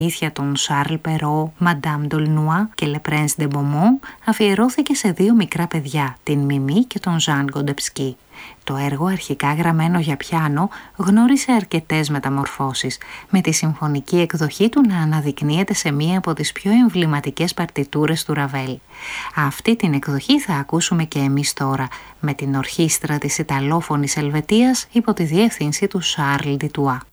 ήθεια των Σάρλ Περό, Μαντάμ Ντολνουά και Le Prince de Beaumont αφιερώθηκε σε δύο μικρά παιδιά, την Μιμή και τον Ζαν Γκοντεψκή. Το έργο, αρχικά γραμμένο για πιάνο, γνώρισε αρκετές μεταμορφώσεις, με τη συμφωνική εκδοχή του να αναδεικνύεται σε μία από τις πιο εμβληματικές παρτιτούρες του Ραβέλ. Αυτή την εκδοχή θα ακούσουμε και εμείς τώρα, με την ορχήστρα της Ιταλόφωνης Ελβετίας υπό τη διεύθυνση του Σάρλ Ντιτουά.